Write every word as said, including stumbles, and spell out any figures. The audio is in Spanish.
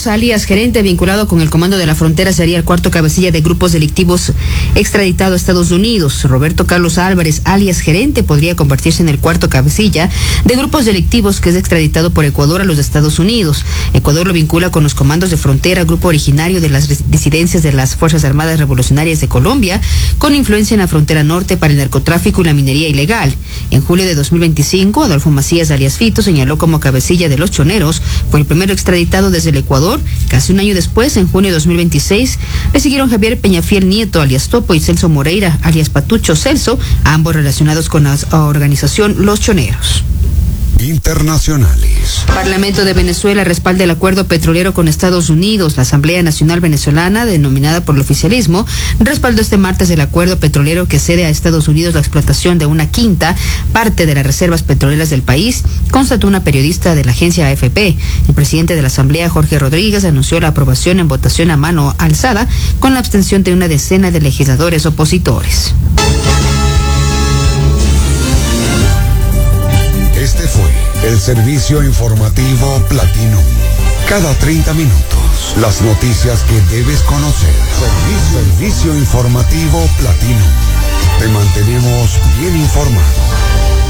Choneros, alias gerente vinculado con el comando de la frontera, sería el cuarto cabecilla de grupos delictivos extraditado a Estados Unidos. Roberto Carlos Álvarez, alias gerente, podría convertirse en el cuarto cabecilla de grupos delictivos que es extraditado por Ecuador a los Estados Unidos. Ecuador lo vincula con los comandos de frontera, grupo originario de las disidencias de las Fuerzas Armadas Revolucionarias de Colombia, con influencia en la frontera norte para el narcotráfico y la minería ilegal. En julio de dos mil veinticinco, Adolfo Macías, alias Fito, señaló como cabecilla de los Choneros, fue el primero extraditado desde el Ecuador. Casi un año después, en junio de dos mil veintiséis, le siguieron Javier Peñafiel Nieto, alias Topo, y Celso Moreira, alias Patucho Celso, ambos relacionados con la organización Los Choneros. Internacionales. Parlamento de Venezuela respalda el acuerdo petrolero con Estados Unidos. La Asamblea Nacional Venezolana, denominada por el oficialismo, respaldó este martes el acuerdo petrolero que cede a Estados Unidos la explotación de una quinta parte de las reservas petroleras del país, constató una periodista de la agencia A F P. El presidente de la Asamblea, Jorge Rodríguez, anunció la aprobación en votación a mano alzada con la abstención de una decena de legisladores opositores. Este fue el servicio informativo Platino. Cada treinta minutos, las noticias que debes conocer. Servicio, servicio informativo Platino. Te mantenemos bien informado.